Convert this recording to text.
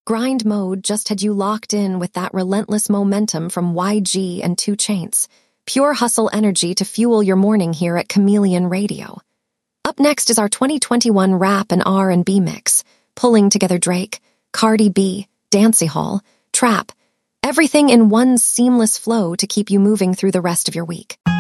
Grind mode just had you locked in with that relentless momentum from YG and 2 Chainz. Pure hustle energy to fuel your morning here at Chameleon Radio. Up next is our 2021 rap and R&B mix, pulling together Drake, Cardi B, dancehall, trap, everything in one seamless flow to keep you moving through the rest of your week.